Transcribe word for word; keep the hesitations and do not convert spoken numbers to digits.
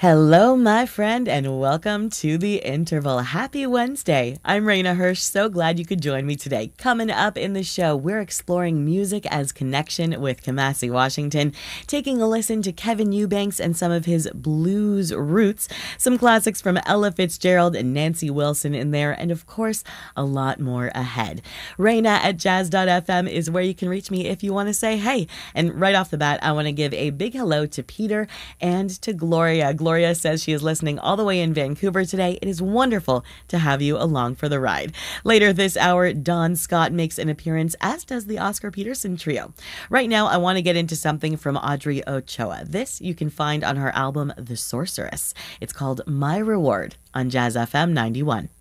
Hello, my friend, and welcome to the interval. Happy Wednesday. I'm Raina Hirsch. So glad you could join me today. Coming up in the show, we're exploring music as connection with Kamasi Washington, taking a listen to Kevin Eubanks and some of his blues roots, some classics from Ella Fitzgerald and Nancy Wilson in there, and of course, a lot more ahead. Raina at jazz dot f m is where you can reach me if you want to say hey. And right off the bat, I want to give a big hello to Peter and to Gloria. Gloria says she is listening all the way in Vancouver today. It is wonderful to have you along for the ride. Later this hour, Don Scott makes an appearance, as does the Oscar Peterson Trio. Right now, I want to get into something from Audrey Ochoa. This you can find on her album, The Sorceress. It's called My Reward on Jazz F M ninety-one.